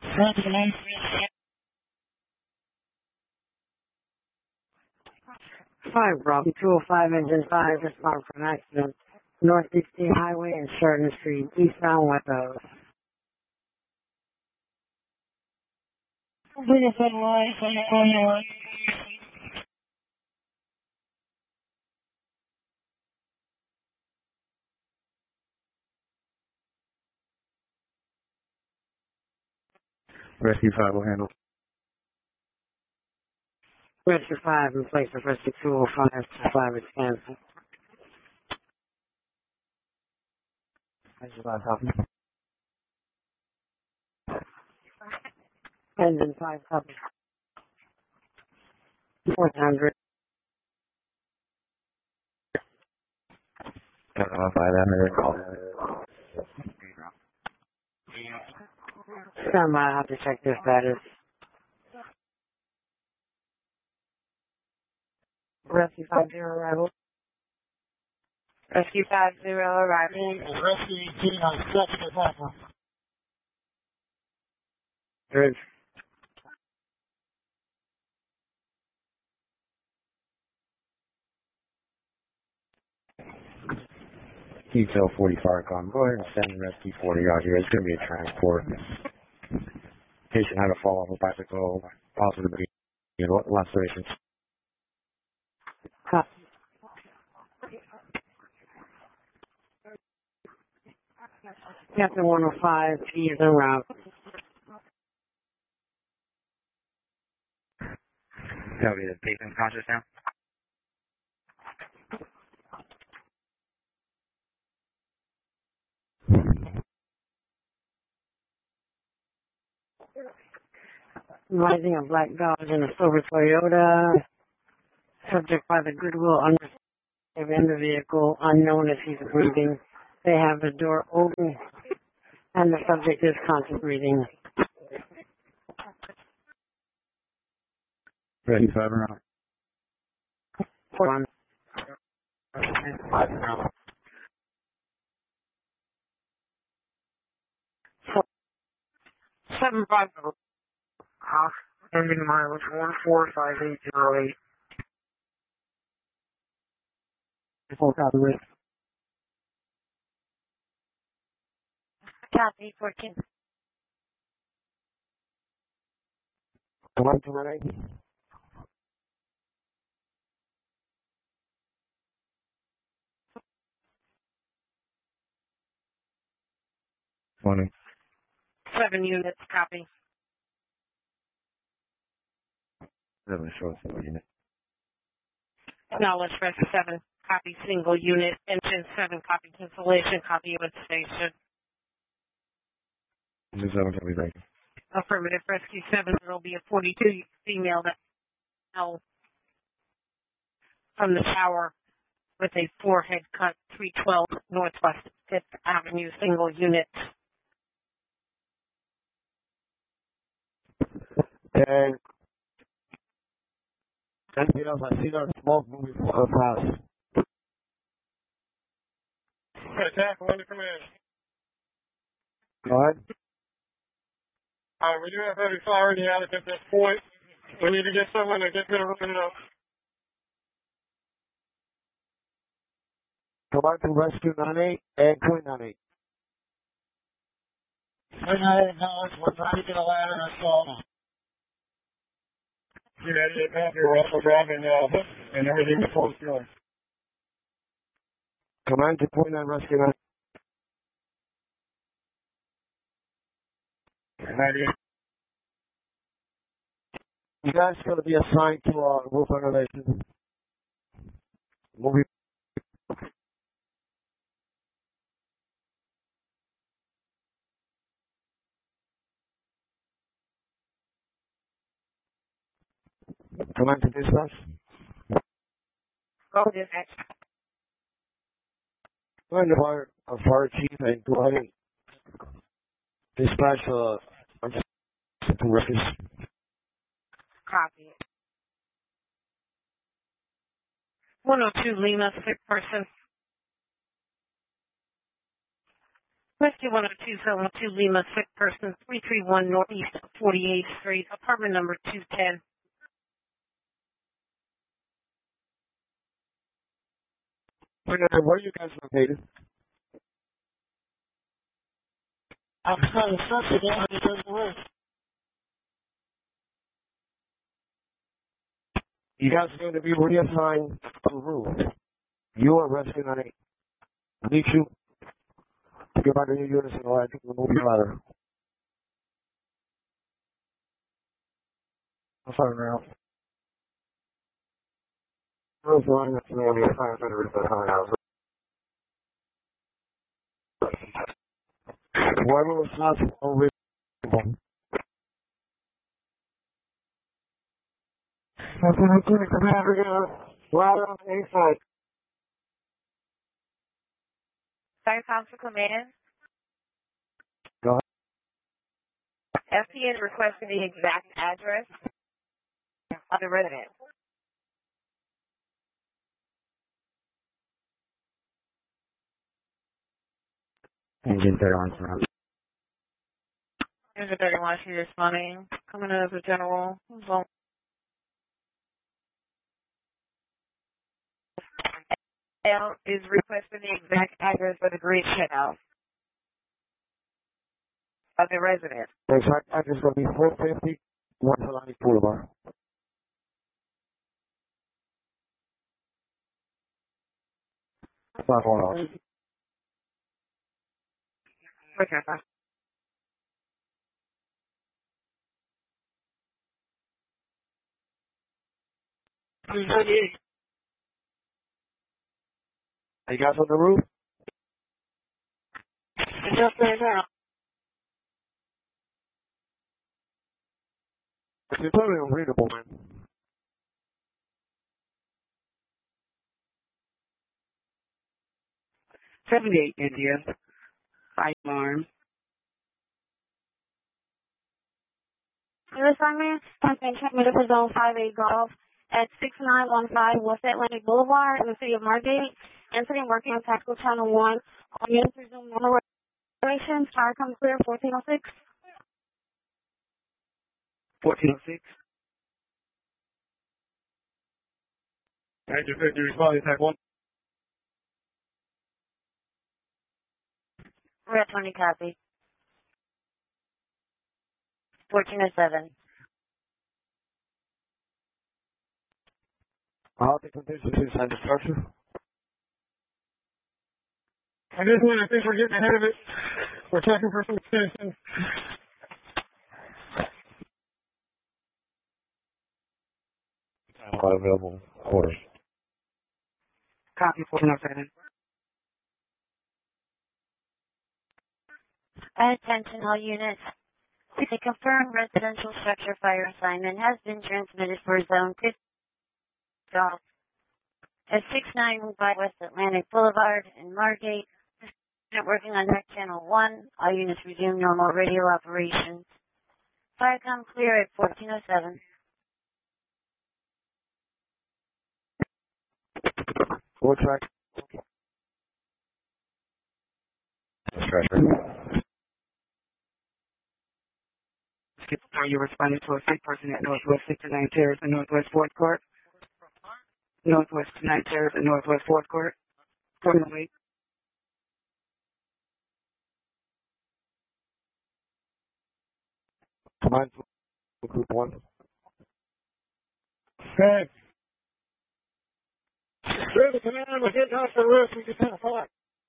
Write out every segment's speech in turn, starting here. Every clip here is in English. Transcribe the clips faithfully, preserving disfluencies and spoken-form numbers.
Five, Bravo two oh five, engine five, respond for an accident. North sixteen Highway and Sheridan Street, eastbound Wettos. Rescue five will handle. Rescue five in place of Rescue two oh five, five is canceled. Rescue five copy. Engine five copy. one hundred. Don't know if I have another call. Stand by, I have to check their status. Rescue five zero arrival. Rescue five zero arrival. Rescue eighteen on second arrival. Good. Detail forty Farcom. Go ahead and send Rescue forty out here. It's going to be a transport. Patient had a fall off a bicycle. Possibly lacerations. Copy. Captain one oh five, P is en route. Tell me the patient's conscious now? Rising a black Dodge and a silver Toyota. Subject by the Goodwill unresponsive in the vehicle, unknown if he's breathing. They have the door open and the subject is conscious breathing. Ready, five around. One. Five around. Seven five off. Ending mileage one four five eight zero eight. Full copy with. Copy fourteen. One to right. Twenty. Seven units, copy. Seven short single unit. Acknowledge rescue seven, copy single unit, engine seven, copy cancellation, copy unit station. Engine seven can be breaking. Affirmative, rescue seven, there will be a forty-two female that fell from the tower with a forehead cut, three twelve Northwest Fifth Avenue, single unit. And anything else? I see that smoke moving across. Attack, one to command. Go ahead. Uh, we do have heavy fire in the attic at this point. We need to get someone to get rid of it up. Come on to rescue nine eight and Queen nine eight. We're not acknowledged. We're trying to get a ladder installed. Yeah, yeah, copy. We're also grabbing uh, and everything before it's going. Come on to Queen nine rescue nine. ninety-eight. You guys are going to be assigned to uh, roof renovation. Movie. Come on to dispatch. Go dispatch. Go ahead and fire a fire chief and go ahead and dispatch uh, to rescue. Copy. one oh two Lima, sick person. Rescue one oh two seven two Lima, sick person, three three one Northeast forty-eighth Street, apartment number two ten. Where are you guys located? I'm trying to search it down because of the rest. You guys are going to be reassigned to room. You are resting on eight. I need you to get back to your units and I can remove your ladder. I'm sorry, now. Room's running up to me. I'm firefighter at the house. Whoever was not unreasonable. That's what I'm doing. Come out again. Ladder on the inside. Fire Council Command. Go ahead. F P is requesting the exact address of the resident. Engine thirty-one surround. There's a thirty-one she's responding. Coming in as a general. Zone. L is requesting the exact address for the grid shutoff of the resident. The exact address is going to be four fifty West Atlantic Boulevard. Five one off. Okay, fine. Are you guys on the roof? Just there now. It's totally unreadable, man. seventy-eight India. Five alarm. New assignment, Convention Medical Zone five eight Golf at six nine one five West Atlantic Boulevard in the city of Margate. Incident working on Tactical Channel one. All units resume normal operations. Fire comes clear, fourteen oh six. fourteen oh six. Active fifty, respond to attack one. Red twenty copy. fourteen oh seven. All the conditions inside the structure. At this point, I think we're getting ahead of it. We're checking for some citizens. All available quarters. Copy fourteen oh seven. Attention all units. The confirmed residential structure fire assignment has been transmitted for Zone fifty Golf at six nine one five West Atlantic Boulevard in Margate. Working on Net Channel one. All units resume normal radio operations. Firecom clear at fourteen oh seven. Four track. Structure. Skip, are you responding to a sick person at Northwest sixty-nine Terrace and Northwest fourth Court? Northwest sixty-nine Terrace and Northwest fourth Court? fourteen oh eight. Command to group one. Okay. There's a command. We're getting off the roof. We just had a fire.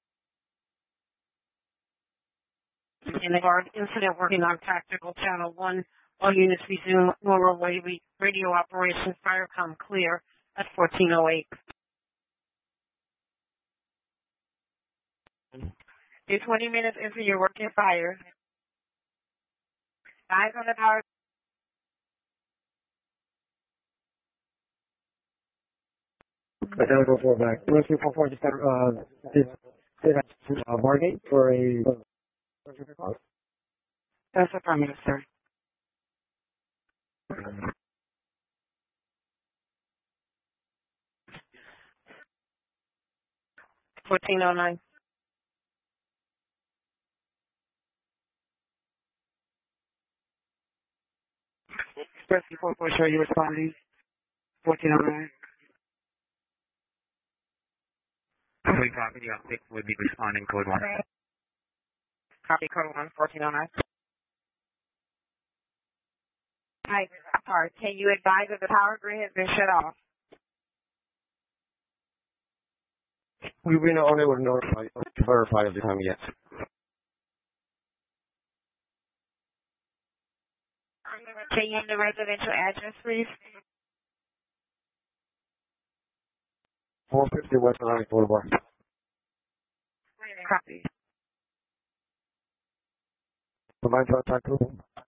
In the guard incident working on Tactical Channel one. All units resume normal radio operations. Firecom clear at fourteen oh eight. You're twenty minutes into your working fire. Eyes on the power. I gotta go for back. Rescue four four just got, uh, did, did, uh, Margate for a, uh, That's affirmative, sir. fourteen oh nine. Rescue four four, show you responding. fourteen oh nine. Please copy, the update would be responding code one. Copy code one, fourteen oh nine. Hi, sorry. Can you advise that the power grid has been shut off? We've been unable to notify, to verify at the time yet. Can you name the residential address, please? four fifty West Atlantic Boulevard. Copy. Command to attack group.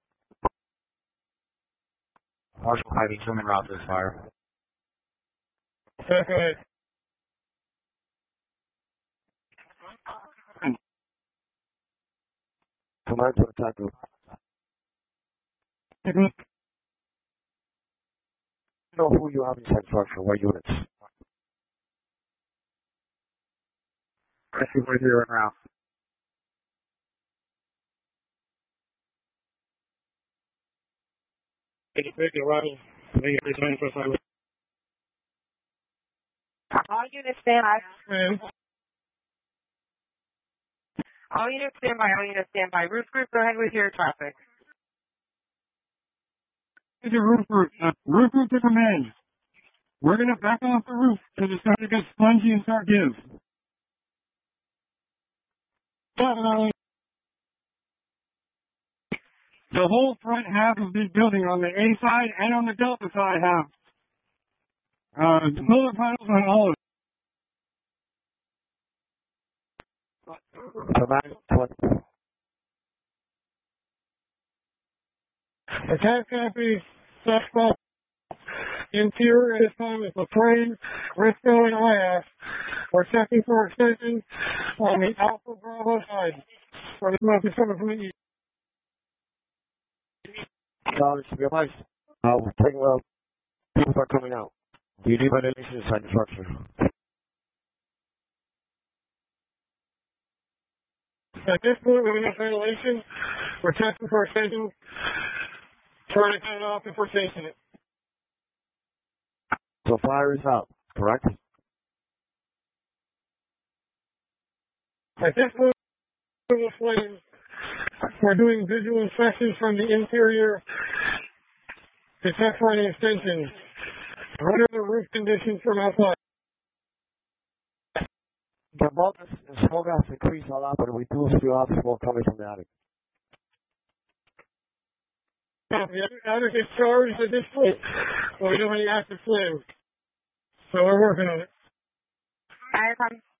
Marshal hiding human route to this fire. Okay. Command to attack group. Mm-hmm. Know who you have inside structure, what units? Rescue right here right now. Take it, take it, Rodney. I think it's returning for assignment. All units stand by. Man, All units stand by. All units stand by. Roof group, go ahead with your traffic. this is a roof group. Uh, roof group to command. We're going to back off the roof because it's starting to get spongy and start give. Definitely. The whole front half of this building on the A side and on the Delta side have uh, solar panels on all of it. Command to The cat canopy suspect interior at this time is LaFrame, Risco, and I F. We're checking for extension on the Alpha Bravo side. For the smoke is coming from the east. College to be advised. Uh, we're taking, well, people are coming out. Do you need ventilation inside the structure? At this point, with enough ventilation, we're checking for extension, turning it off if we're chasing it. So fire is out, correct? At this point, with the flames, we're doing visual inspections from the interior to check for any extensions. What are the roof conditions from outside? The bulk and smoke has increased a lot, but we do still have smoke coming from the attic. Now, the attic is charged at this point, but we don't have any active flames. So we're working on it. I